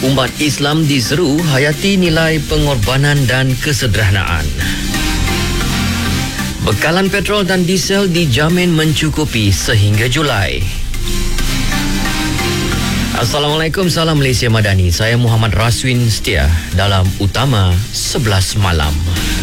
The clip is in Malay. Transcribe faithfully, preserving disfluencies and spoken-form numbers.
Umat Islam diseru hayati nilai pengorbanan dan kesederhanaan. Bekalan petrol dan diesel dijamin mencukupi sehingga Julai. Assalamualaikum, salam Malaysia Madani. Saya Muhammad Raswin Setia dalam Utama sebelas Malam.